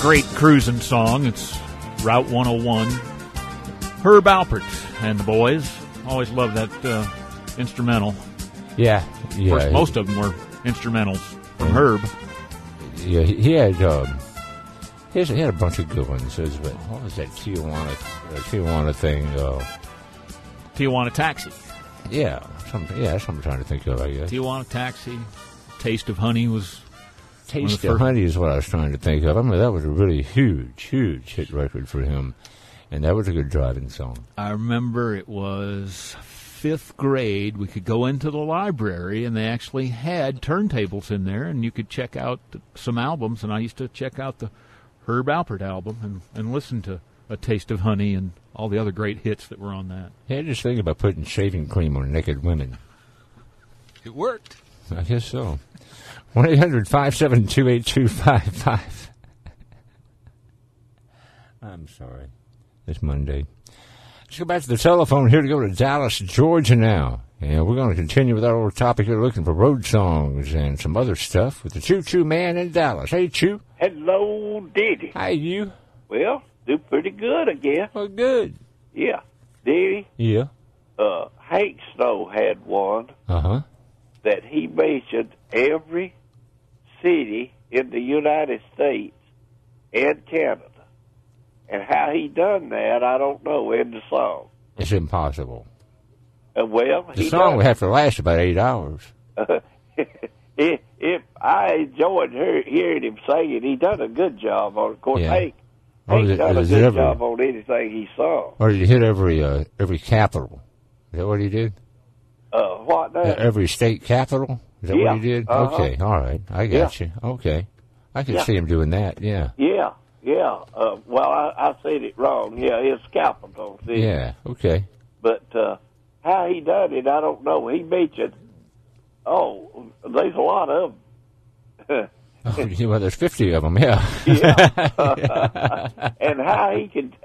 great cruising song. It's Route 101. Herb Alpert and the boys. Always loved that instrumental. Yeah. Of course, most of them were instrumentals from Herb. Yeah, he had a bunch of good ones. What was that Tijuana thing? Tijuana Taxi. Yeah, that's what I'm trying to think of, I guess. Tijuana Taxi. Taste of Honey was... Taste of Honey is what I was trying to think of. I mean, that was a really huge hit record for him. And that was a good driving song. I remember it was 5th grade. We could go into the library, and they actually had turntables in there, and you could check out some albums. And I used to check out the Herb Alpert album and listen to A Taste of Honey and all the other great hits that were on that. Yeah, just think about putting shaving cream on naked women. It worked. I guess so. 1-800-572-8255. I'm sorry. It's Monday. Let's go back to the telephone here to go to Dallas, Georgia now. And we're going to continue with our old topic here, looking for road songs and some other stuff with the Choo Choo Man in Dallas. Hey, Choo. Hello, Diddy. Hi, you. Well, do pretty good, I guess. Well, good. Yeah. Diddy? Yeah. Hank Snow had one that he mentioned every city in the United States and Canada. And how he done that, I don't know, in the song. It's impossible. Well, the song would have to last about 8 hours. If I enjoyed hearing him sing it, he done a good job on it. Of course, Hank done a good job on anything he sung. Or did he hit every capital? Is that what he did? What now? Every state capital? Is that what he did? Okay, all right. I got you. Okay. I can see him doing that, yeah. Yeah. Well, I said it wrong. Yeah, it's capital. See? Yeah, okay. But how he done it, I don't know. He mentioned, there's a lot of them. Well, there's 50 of them, yeah. And how he could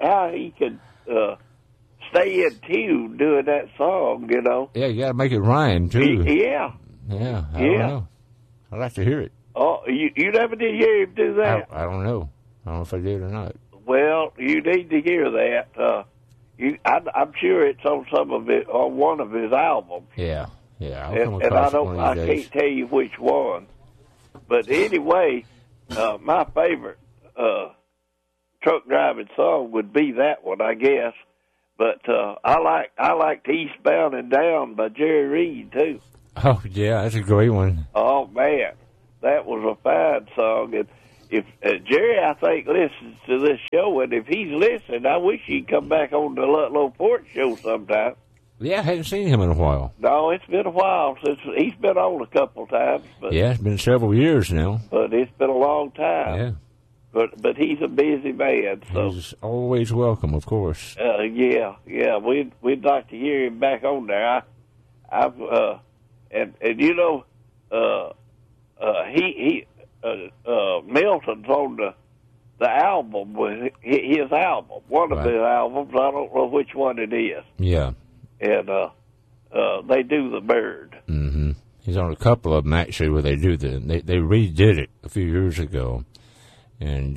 stay in tune doing that song, you know. Yeah, you got to make it rhyme, too. Yeah. Yeah, I don't know. I'd like to hear it. Oh, you never did hear him do that? I don't know. I don't know if I did or not. Well, you need to hear that. I'm sure it's on on one of his albums. Yeah. I'll come and across it one of these days. Can't tell you which one. But anyway, my favorite truck driving song would be that one, I guess. But I liked Eastbound and Down by Jerry Reed too. Oh yeah, that's a great one. Oh man, that was a fine song. And if Jerry, I think, listens to this show, and if he's listening, I wish he'd come back on the Ludlow Port show sometime. Yeah, I hadn't seen him in a while. No, it's been a while since he's been on a couple times. But, yeah, it's been several years now. But it's been a long time. Yeah. But he's a busy man, so he's always welcome, of course. Yeah. We'd like to hear him back on there. And you know, Milton's on the album with his album, one of his albums. I don't know which one it is. Yeah. And they do The Bird. Mm-hmm. He's on a couple of them actually where they do they redid it a few years ago, and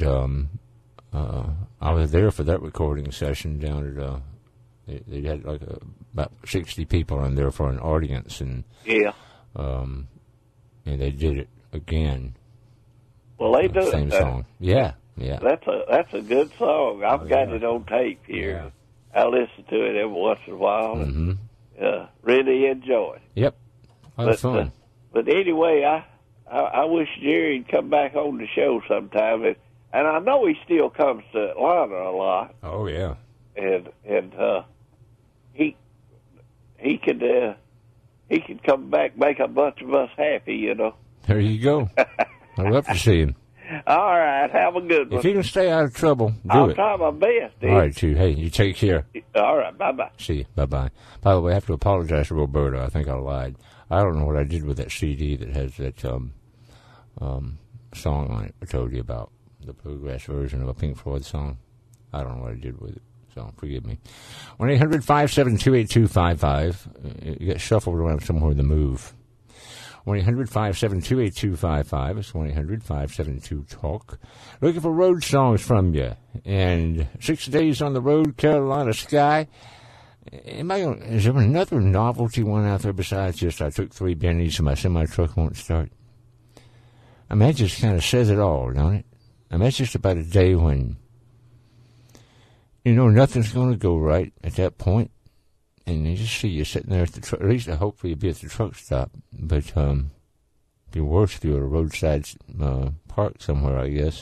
I was there for that recording session down at they had like about 60 people in there for an audience, and and they did it again. Well, they do same song. Yeah. That's a good song. I've got it on tape here. Yeah. I listen to it every once in a while. Mm-hmm. Really enjoy it. Yep. That's fun. But anyway, I wish Jerry'd come back on the show sometime. And I know he still comes to Atlanta a lot. Oh yeah. And he could come back, make a bunch of us happy, you know. There you go. I'd love to see him. All right, have a good one. If you can stay out of trouble, I'll try my best, dude. All right, you. Hey, you take care. All right, bye-bye. See you. Bye-bye. By the way, I have to apologize to Roberta. I think I lied. I don't know what I did with that CD that has that song on it I told you about, the bluegrass version of a Pink Floyd song. I don't know what I did with it, so forgive me. 1-800-572-8255. It got shuffled around somewhere in the move. 1-800-572-8255. It's 1-800-572-TALK. Looking for road songs from you. And 6 Days on the Road, Carolina Sky. Is there another novelty one out there besides just I took 3 bennies and my semi-truck won't start? I mean, that just kind of says it all, don't it? I mean, it's just about a day when, nothing's going to go right at that point. And you just see you sitting there at the truck, at least hopefully you'll be at the truck stop. But it'd be worse if you were at a roadside park somewhere, I guess.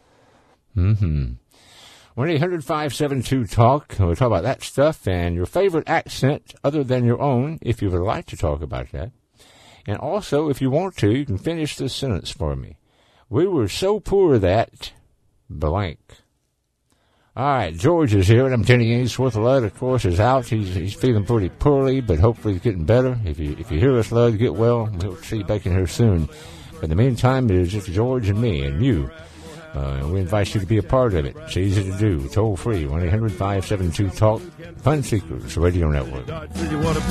1-800-572-TALK. We'll talk about that stuff and your favorite accent other than your own, if you would like to talk about that. And also, if you want to, you can finish this sentence for me. We were so poor that blank. All right, George is here, and I'm telling you, Ainsworth Lud, of course, is out. He's feeling pretty poorly, but hopefully he's getting better. If you hear us, Lud, get well. We'll see you back in here soon. But in the meantime, it is just George and me and you. We invite you to be a part of it. It's easy to do. Toll free, 1-800-572-TALK. Fun Seekers Radio Network.